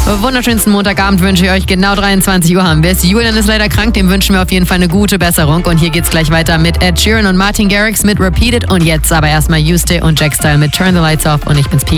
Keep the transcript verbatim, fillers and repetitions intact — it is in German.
Wunderschönsten Montagabend wünsche ich euch. Genau dreiundzwanzig Uhr haben wir es. Julian ist leider krank, dem wünschen wir auf jeden Fall eine gute Besserung. Und hier geht's gleich weiter mit Ed Sheeran und Martin Garrix mit Repeat It. Und jetzt aber erstmal Yuste und Jack Style mit Turn the Lights Off. Und ich bin's P.